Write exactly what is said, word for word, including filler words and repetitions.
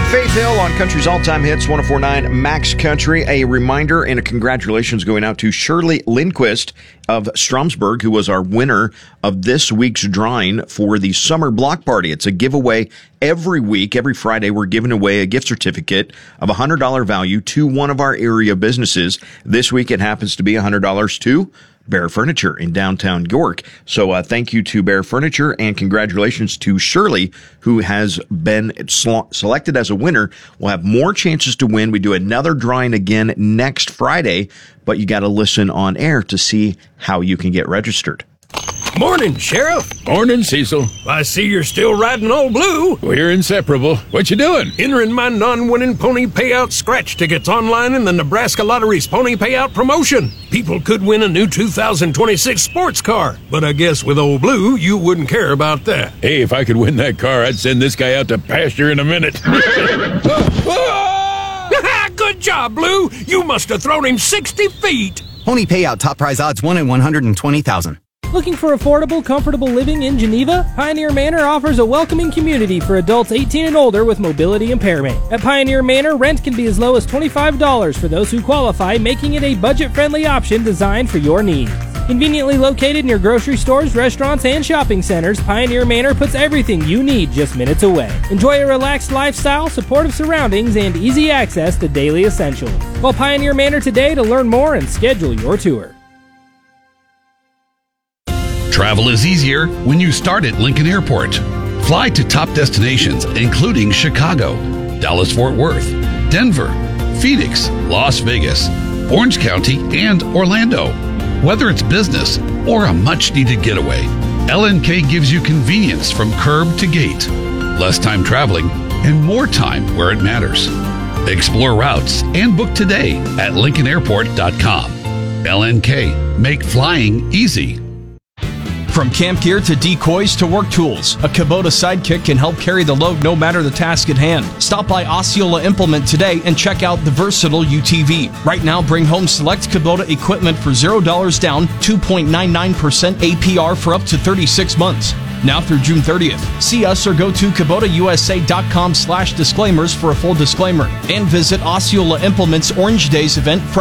Faith Hill on Country's all-time hits, one oh four point nine Max Country. A reminder and a congratulations going out to Shirley Lindquist of Stromsburg, who was our winner of this week's drawing for the Summer Block Party. It's a giveaway every week. Every Friday, we're giving away a gift certificate of one hundred dollars value to one of our area businesses. This week, it happens to be one hundred dollars to Bear Furniture in downtown York. So uh, thank you to Bear Furniture and congratulations to Shirley, who has been sl- selected as a winner. We'll have more chances to win. We do another drawing again next Friday, but you got to listen on air to see how you can get registered. Morning, Sheriff. Morning, Cecil. I see you're still riding Old Blue. We're inseparable. What you doing? Entering my non-winning pony payout scratch tickets online in the Nebraska Lottery's pony payout promotion. People could win a new two thousand twenty-six sports car, but I guess with Old Blue, you wouldn't care about that. Hey, if I could win that car, I'd send this guy out to pasture in a minute. Good job, Blue. You must have thrown him sixty feet. Pony payout top prize odds one in one hundred twenty thousand. Looking for affordable, comfortable living in Geneva? Pioneer Manor offers a welcoming community for adults eighteen and older with mobility impairment. At Pioneer Manor, rent can be as low as twenty-five dollars for those who qualify, making it a budget-friendly option designed for your needs. Conveniently located near grocery stores, restaurants, and shopping centers, Pioneer Manor puts everything you need just minutes away. Enjoy a relaxed lifestyle, supportive surroundings, and easy access to daily essentials. Call Pioneer Manor today to learn more and schedule your tour. Travel is easier when you start at Lincoln Airport. Fly to top destinations including Chicago, Dallas-Fort Worth, Denver, Phoenix, Las Vegas, Orange County, and Orlando. Whether it's business or a much-needed getaway, L N K gives you convenience from curb to gate, less time traveling, and more time where it matters. Explore routes and book today at lincoln airport dot com. L N K, make flying easy. From camp gear to decoys to work tools, a Kubota Sidekick can help carry the load no matter the task at hand. Stop by Osceola Implement today and check out the versatile U T V. Right now, bring home select Kubota equipment for zero dollars down, two point nine nine percent A P R for up to thirty-six months. Now through June thirtieth. See us or go to Kubota U S A dot com slash disclaimers for a full disclaimer. And visit Osceola Implement's Orange Days event Friday